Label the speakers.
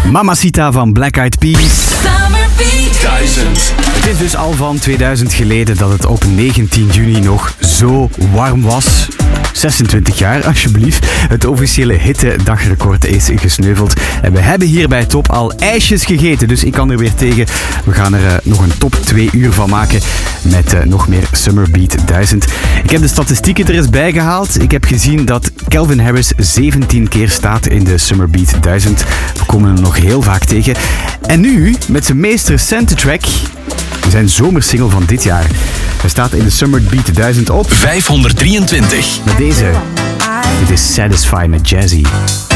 Speaker 1: Mamacita van Black Eyed Peas.
Speaker 2: Summer Beat
Speaker 3: 1000.
Speaker 1: Het is dus al van 2000 geleden dat het op 19 juni nog zo warm was. 26 jaar, alsjeblieft. Het officiële hittedagrecord is gesneuveld. En we hebben hier bij Top al ijsjes gegeten, dus ik kan er weer tegen. We gaan er nog een top 2 uur van maken met nog meer Summer Beat 1000. Ik heb de statistieken er eens bij gehaald. Ik heb gezien dat Calvin Harris 17 keer staat in de Summer Beat 1000. We komen hem nog heel vaak tegen. En nu, met zijn meest recente track, zijn zomersingle van dit jaar. Hij staat in de Summer Beat 1000 op
Speaker 3: 523.
Speaker 1: met deze. Dit is Satisfy met Jazzy.